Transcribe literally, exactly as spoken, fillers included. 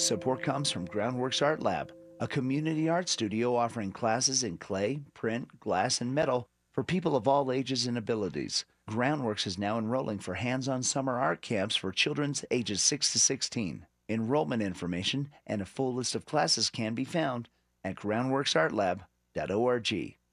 Support comes from Groundworks Art Lab, a community art studio offering classes in clay, print, glass, and metal for people of all ages and abilities. Groundworks is now enrolling for hands-on summer art camps for children ages six to sixteen. Enrollment information and a full list of classes can be found at groundworks art lab dot org.